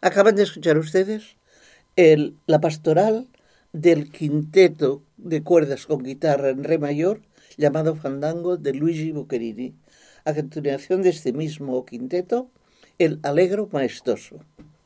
Acaban de escuchar ustedes la pastoral del quinteto de cuerdas con guitarra en re mayor llamado Fandango de Luigi Boccherini. A continuación de este mismo quinteto, el Allegro maestoso.